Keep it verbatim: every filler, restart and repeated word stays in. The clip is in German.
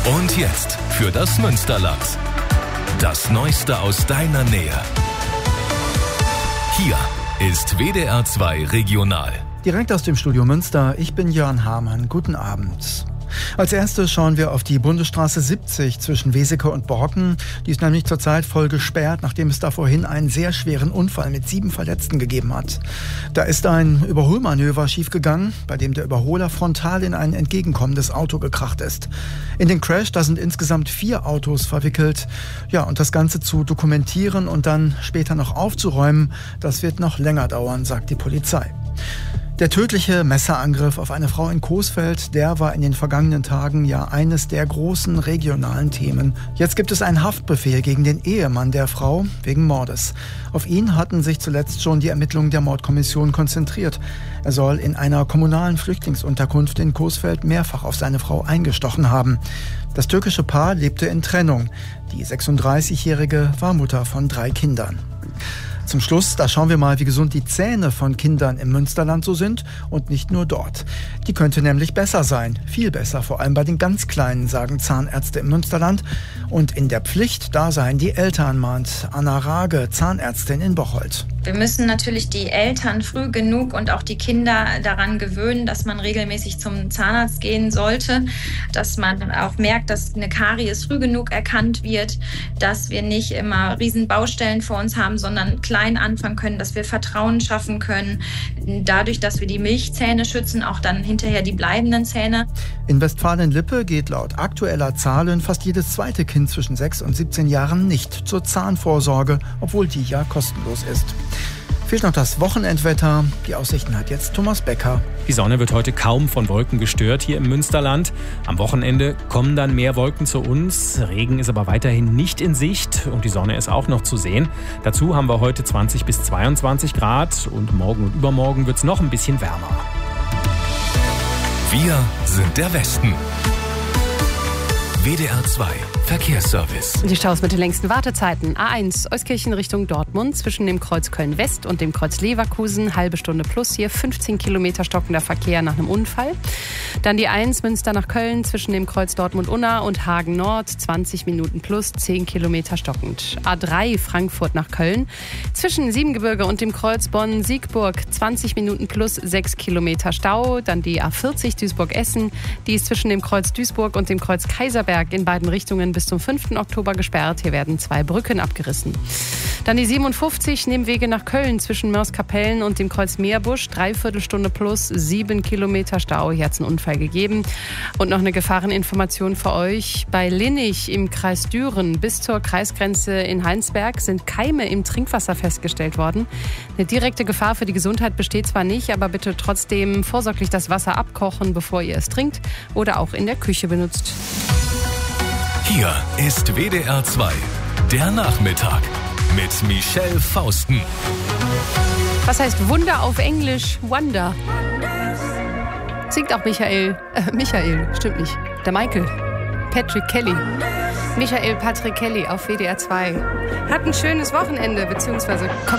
Und jetzt für das Münsterland. Das Neueste aus deiner Nähe. Hier ist W D R zwei Regional. Direkt aus dem Studio Münster, ich bin Jörn Hamann. Guten Abend. Als erstes schauen wir auf die Bundesstraße siebzig zwischen Weseke und Borken. Die ist nämlich zurzeit voll gesperrt, nachdem es da vorhin einen sehr schweren Unfall mit sieben Verletzten gegeben hat. Da ist ein Überholmanöver schiefgegangen, bei dem der Überholer frontal in ein entgegenkommendes Auto gekracht ist. In den Crash, da sind insgesamt vier Autos verwickelt. Ja, und das Ganze zu dokumentieren und dann später noch aufzuräumen, das wird noch länger dauern, sagt die Polizei. Der tödliche Messerangriff auf eine Frau in Coesfeld, der war in den vergangenen Tagen ja eines der großen regionalen Themen. Jetzt gibt es einen Haftbefehl gegen den Ehemann der Frau wegen Mordes. Auf ihn hatten sich zuletzt schon die Ermittlungen der Mordkommission konzentriert. Er soll in einer kommunalen Flüchtlingsunterkunft in Coesfeld mehrfach auf seine Frau eingestochen haben. Das türkische Paar lebte in Trennung. Die sechsunddreißigjährige war Mutter von drei Kindern. Zum Schluss, da schauen wir mal, wie gesund die Zähne von Kindern im Münsterland so sind und nicht nur dort. Die könnte nämlich besser sein, viel besser, vor allem bei den ganz Kleinen, sagen Zahnärzte im Münsterland. Und in der Pflicht, da seien die Eltern, mahnt Anna Rage, Zahnärztin in Bocholt. Wir müssen natürlich die Eltern früh genug und auch die Kinder daran gewöhnen, dass man regelmäßig zum Zahnarzt gehen sollte, dass man auch merkt, dass eine Karies früh genug erkannt wird, dass wir nicht immer riesen Baustellen vor uns haben, sondern klein anfangen können, dass wir Vertrauen schaffen können, dadurch, dass wir die Milchzähne schützen, auch dann hinterher die bleibenden Zähne. In Westfalen-Lippe geht laut aktueller Zahlen fast jedes zweite Kind zwischen sechs und siebzehn Jahren nicht zur Zahnvorsorge, obwohl die ja kostenlos ist. Fehlt noch das Wochenendwetter. Die Aussichten hat jetzt Thomas Becker. Die Sonne wird heute kaum von Wolken gestört hier im Münsterland. Am Wochenende kommen dann mehr Wolken zu uns. Regen ist aber weiterhin nicht in Sicht und die Sonne ist auch noch zu sehen. Dazu haben wir heute zwanzig bis zweiundzwanzig Grad und morgen und übermorgen wird es noch ein bisschen wärmer. Wir sind der Westen. W D R zwei Verkehrsservice. Die Staus mit den längsten Wartezeiten. A eins Euskirchen Richtung Dortmund zwischen dem Kreuz Köln-West und dem Kreuz Leverkusen. Halbe Stunde plus hier. fünfzehn Kilometer stockender Verkehr nach einem Unfall. Dann die eins Münster nach Köln zwischen dem Kreuz Dortmund-Unna und Hagen Nord. zwanzig Minuten plus. zehn Kilometer stockend. A drei Frankfurt nach Köln zwischen Siebengebirge und dem Kreuz Bonn-Siegburg. zwanzig Minuten plus. sechs Kilometer Stau. Dann die A vierzig Duisburg-Essen. Die ist zwischen dem Kreuz Duisburg und dem Kreuz Kaiserberg in beiden Richtungen bis zum fünften Oktober gesperrt. Hier werden zwei Brücken abgerissen. Dann die siebenundfünfzig Nebenwege nach Köln zwischen Mörs-Kapellen und dem Kreuz Meerbusch. Dreiviertel Stunde plus, sieben Kilometer Stau. Hier hat es einen Unfall gegeben. Und noch eine Gefahreninformation für euch. Bei Linnich im Kreis Düren bis zur Kreisgrenze in Heinsberg sind Keime im Trinkwasser festgestellt worden. Eine direkte Gefahr für die Gesundheit besteht zwar nicht, aber bitte trotzdem vorsorglich das Wasser abkochen, bevor ihr es trinkt oder auch in der Küche benutzt. Hier ist W D R zwei, der Nachmittag mit Michelle Fausten. Was heißt Wunder auf Englisch? Wonder. Singt auch Michael, äh, Michael, stimmt nicht, der Michael, Patrick Kelly. Michael Patrick Kelly auf W D R zwei. Hat ein schönes Wochenende, beziehungsweise kommt